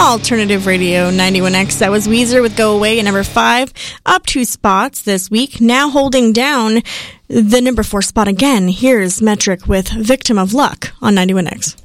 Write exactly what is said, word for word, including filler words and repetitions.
Alternative Radio ninety-one X. That was Weezer with Go Away at number five. Up two spots this week. Now holding down the number four spot again. Here's Metric with Victim of Luck on ninety-one X.